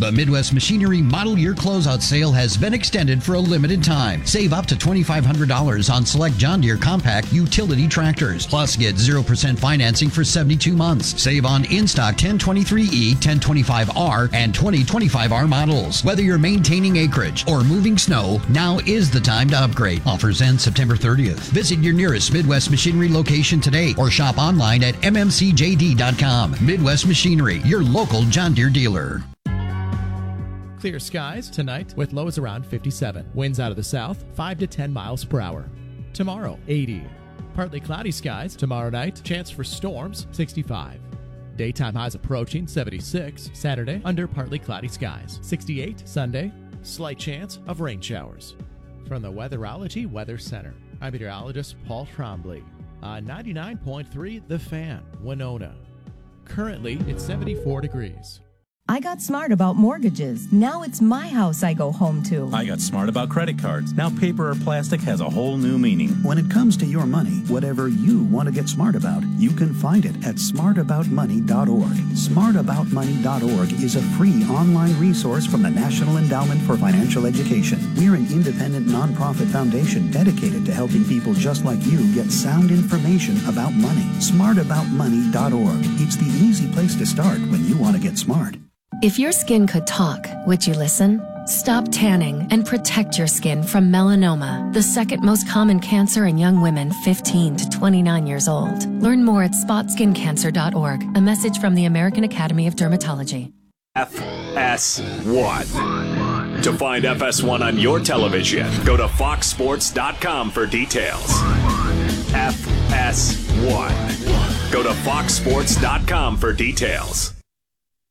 The Midwest Machinery Model Year Closeout Sale has been extended for a limited time. Save up to $2,500 on select John Deere compact utility tractors. Plus, get 0% financing for 72 months. Save on in-stock 1023E, 1025R, and 2025R models. Whether you're maintaining acreage or moving snow, now is the time to upgrade. Offers end September 30th. Visit your nearest Midwest Machinery location today or shop online at mmcjd.com. Midwest Machinery, your local John Deere dealer. Clear skies tonight with lows around 57. Winds out of the south, 5 to 10 miles per hour. Tomorrow, 80. Partly cloudy skies tomorrow night. Chance for storms, 65. Daytime highs approaching 76. Saturday, under partly cloudy skies. 68 Sunday. Slight chance of rain showers. From the Weatherology Weather Center, I'm meteorologist Paul Trombley on 99.3 The Fan, Winona. Currently, it's 74 degrees. I got smart about mortgages. Now it's my house I go home to. I got smart about credit cards. Now paper or plastic has a whole new meaning. When it comes to your money, whatever you want to get smart about, you can find it at smartaboutmoney.org. Smartaboutmoney.org is a free online resource from the National Endowment for Financial Education. We're an independent nonprofit foundation dedicated to helping people just like you get sound information about money. Smartaboutmoney.org. It's the easy place to start when you want to get smart. If your skin could talk, would you listen? Stop tanning and protect your skin from melanoma, the second most common cancer in young women 15 to 29 years old. Learn more at spotskincancer.org. A message from the American Academy of Dermatology. FS1. To find FS1 on your television, go to foxsports.com for details. FS1. Go to foxsports.com for details.